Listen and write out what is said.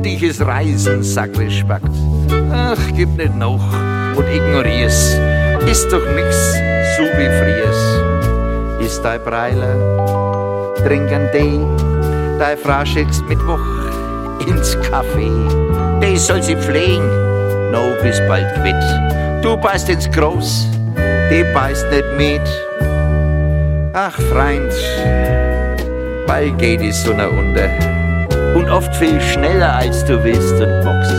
unendliches Reisen, sag Respekt. Ach, gib nicht noch und ignorier's. Ist doch nix, so wie frühers. Ist dein Breiler, trink einen Tee. Deine Frau schickst Mittwoch ins Café. Die soll sie pflegen, no, bis bald quitt. Du beißt ins Groß, die beißt nicht mit. Ach, Freund, bald geht die Sonne unter. Und oft viel schneller, als du willst und magst.